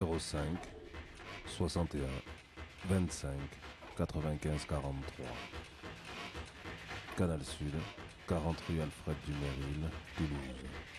05 61 25 95 43. Canal Sud, 40 rue Alfred Dumeril, Toulouse.